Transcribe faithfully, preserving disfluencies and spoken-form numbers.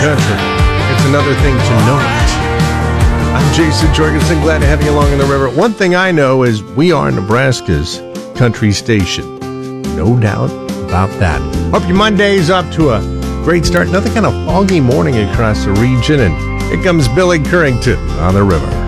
country. It's another thing to know it. I'm Jason Jorgensen. Glad to have you along in the river. One thing I know is we are Nebraska's country station. No doubt about that. Hope your Monday's off to a great start. Another kind of foggy morning across the region, and here comes Billy Currington on the river.